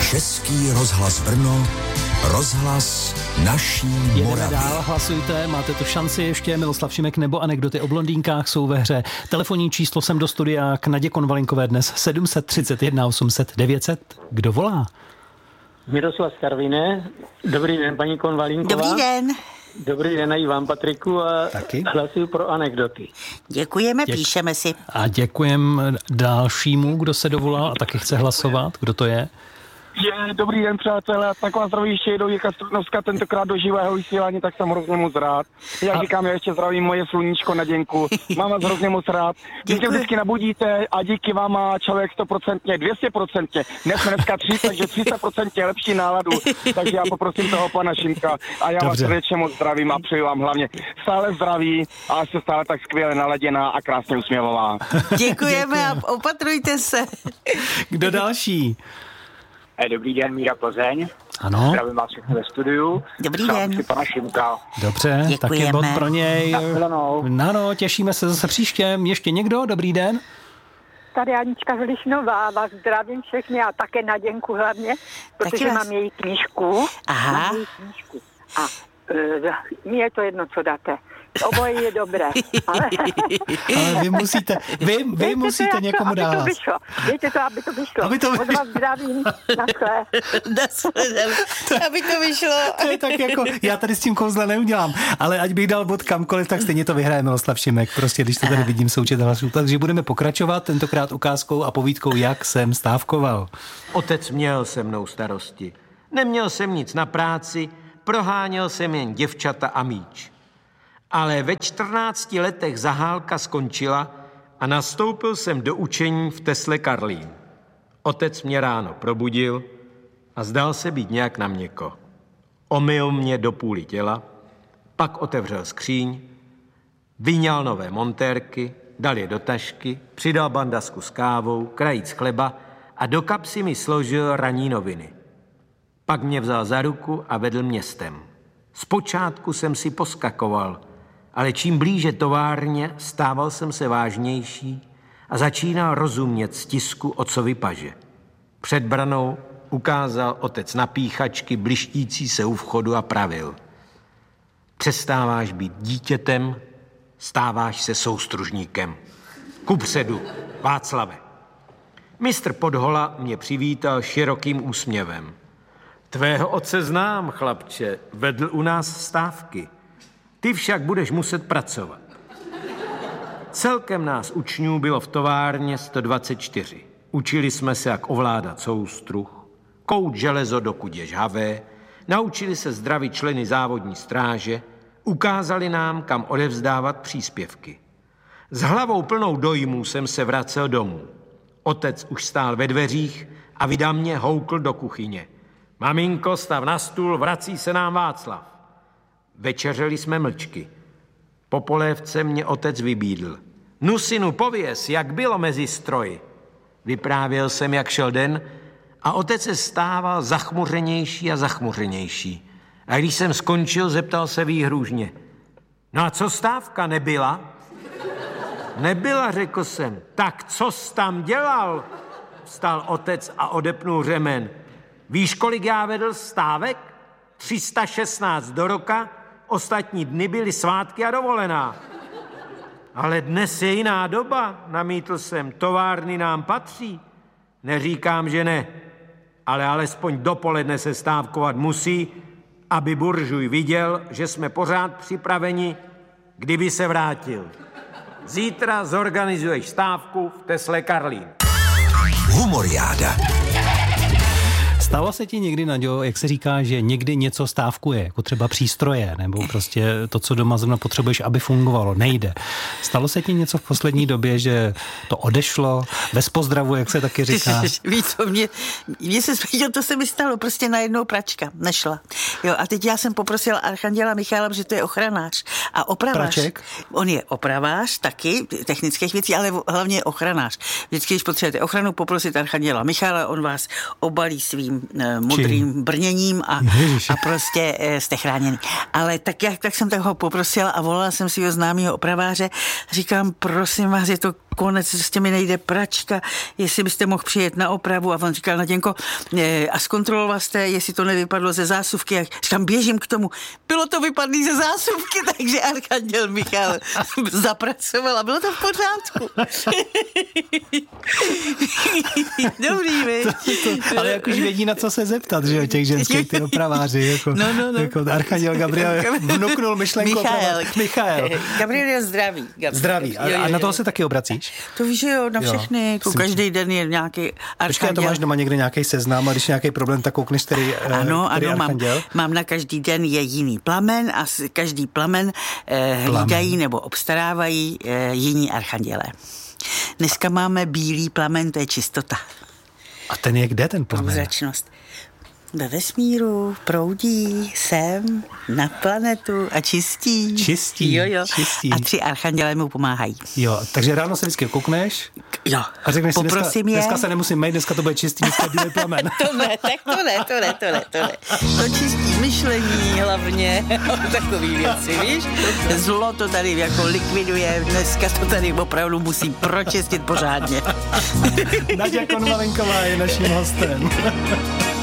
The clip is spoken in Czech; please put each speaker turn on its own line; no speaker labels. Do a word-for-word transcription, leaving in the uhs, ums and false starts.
Český rozhlas Brno, rozhlas naší
Jedeme
Moravy.
dál, hlasujte, máte tu šanci ještě. Miloslav Šimek nebo anekdoty o blondýnkách jsou ve hře. Telefonní číslo sem do studia k Nadě Konvalinkové dnes sedm set třicet jedna osm set devět set. Kdo volá?
Miroslav Karviné. Dobrý den, paní Konvalinková.
Dobrý den.
Dobrý den i vám, Patriku, a
Taky.
hlasuju pro anekdoty.
Děkujeme,
Děk-
píšeme si.
A děkujem dalšímu, kdo se dovolal a taky chce hlasovat. Kdo to je?
Je, dobrý den, přátelé, tak vás zdraví ještě jednou Jirka Strudnovská, tentokrát do živého vysílání, tak jsem hrozně moc rád. Jak
A-
říkám, já ještě zdravím moje sluníčko Naděnku, mám vás hrozně moc rád. Vy mě
Děkuji.
vždycky nabudíte a díky vám má člověk sto procent, dvě stě procent, dnes jsme dneska tři, takže tři sta procent lepší náladu, takže já poprosím toho pana Šimka a já
Dobře.
vás srdečně moc zdravím a přeju vám hlavně stále zdraví a jste stále tak skvěle naladěná a krásně usměvavá.
Děkujeme a opatrujte se.
Kdo další?
Dobrý den, Míra Plzeň.
Ano,
Zdravím vás všechny ve studiu.
Dobrý
Přál
den.
si pana Šimka.
dobře, taky
Děkujeme.
bod pro něj.
Nashledanou.
Ano, těšíme se zase příště. Ještě někdo? Dobrý den.
Tady Anička Zlišnová, vás zdravím všechny a také Naděnku hlavně,
Taky
protože
vás-
mám její knížku.
Aha.
Mám její knížku. A e, mně je to jedno, co dáte. Oboje je dobré. Ale,
Ale vy musíte, vy, vy
Dejte
musíte
to, jak
někomu
to, aby
dát.
to vyšlo. Dejte to, aby to vyšlo.
Aby to
Moc
vyšlo.
vás zdravím. Naschle.
Nashledanou. Aby to vyšlo.
To je tak jako, já tady s tím kouzle neudělám, ale ať bych dal bod kamkoliv, tak stejně to vyhraje Miloslav Šimek, prostě když to tady vidím součet hlasů. Takže budeme pokračovat tentokrát ukázkou a povídkou, jak jsem stávkoval.
Otec měl se mnou starosti. Neměl jsem nic na práci, proháněl jsem jen děvčata a míč. Ale ve čtrnácti letech zahálka skončila a nastoupil jsem do učení v Tesle Karlín. Otec mě ráno probudil a zdal se být nějak na měko. Omyl mě do půli těla, pak otevřel skříň, vyňal nové montérky, dal je do tašky, přidal bandasku s kávou, krajíc chleba a do kapsy mi složil ranní noviny. Pak mě vzal za ruku a vedl městem. Zpočátku jsem si poskakoval, ale čím blíže továrně, stával jsem se vážnější a začínal rozumět stisku otcovy paže. Před branou ukázal otec na píchačky blištící se u vchodu a pravil. Přestáváš být dítětem, stáváš se soustružníkem. Kupředu, Václave. Mistr Podhola mě přivítal širokým úsměvem. Tvého otce znám, chlapče, vedl u nás stávky. Ty však budeš muset pracovat. Celkem nás učňů bylo v továrně sto dvacet čtyři. Učili jsme se, jak ovládat soustruh, kout železo, dokud je žhavé, naučili se zdravit členy závodní stráže, ukázali nám, kam odevzdávat příspěvky. S hlavou plnou dojmů jsem se vracel domů. Otec už stál ve dveřích a vydal mě houkl do kuchyně. Maminko, stav na stůl, vrací se nám Václav. Večeřeli jsme mlčky. Po polévce mě otec vybídl. Nu, synu, pověz, jak bylo mezi stroji. Vyprávěl jsem, jak šel den a otec se stával zachmuřenější a zachmuřenější. A když jsem skončil, zeptal se výhružně. No a co stávka, nebyla? Nebyla, řekl jsem. Tak co jsi tam dělal? Vstal otec a odepnul řemen. Víš, kolik já vedl stávek? tři sta šestnáct do roka, ostatní dny byly svátky a dovolená. Ale dnes je jiná doba, namítl jsem, továrny nám patří. Neříkám, že ne, ale alespoň dopoledne se stávkovat musí, aby buržuj viděl, že jsme pořád připraveni, kdyby se vrátil. Zítra zorganizuješ stávku v Tesle Karlín.
Humoriáda.
Stalo se ti někdy, Naďo, jak se říká, že někdy něco stávkuje, jako třeba přístroje, nebo prostě to, co doma zrovna potřebuješ, aby fungovalo, nejde. Stalo se ti něco v poslední době, že to odešlo, bez pozdravu, jak se taky říká?
Víš co, mě, mě se spíš, to se mi stalo, prostě najednou pračka nešla. Jo, a teď já jsem poprosil archanděla Michala, že to je ochranář a opravář.
Praček?
On je opravář taky, technických věcí, ale hlavně ochranář. Vždycky, když potřebujete ochranu, poprosit archanděla Michala, on vás obalí svým eh, modrým
Čím?
brněním a, a prostě eh, jste chráněný. Ale tak, jak, tak jsem tak ho poprosila a volala jsem si ho známýho opraváře. Říkám, prosím vás, je to konec, prostě mi nejde pračka, jestli byste mohl přijet na opravu. A on říkal, Naděnko, a zkontroloval jste, jestli to nevypadlo ze zásuvky. A říkám, běžím k tomu. Bylo to vypadlý ze zásuvky, takže archanděl Michal zapracoval a bylo to v pořádku. Dobrý, viď?
Ale jak už vědí, na co se zeptat, že jo, těch ženských ty opraváři. Jako,
no, no, no.
Jako archanděl Gabriel vnuknul myšlenku.
Michael.
Michael.
Gabriel je zdravý. Gabriel.
Zdravý. A,
jo, jo,
a na toho
jo.
se taky obracíš?
To víš, že jo, na všechny. Jako každý den je nějaký archanděl.
Počkej, to máš doma někde nějaký seznam a když nějaký problém, tak koukneš, který,
ano,
který
ano,
archanděl?
Mám, mám na každý den je jiný plamen a každý plamen eh, hlídají nebo obstarávají eh, jiní archanděle. Dneska máme bílý plamen, to je čistota.
A ten je kde, ten plamen?
Průzračnost. Ve vesmíru proudí sem na planetu a čistí.
Čistí,
jo, jo.
čistí.
A tři archanděle mu pomáhají.
Jo, takže ráno se vždycky koukneš
jo.
a řekneš si, dneska,
Poprosím je.
dneska se nemusím mejt, dneska to bude čistý, dneska je bílý plamen.
To ne, tak to ne, to ne, to ne, to ne. To čistí myšlení hlavně, takový věci, víš? Zlo to tady jako likviduje, dneska to tady opravdu musí pročistit pořádně.
Naďa Konvalinková je naším hostem.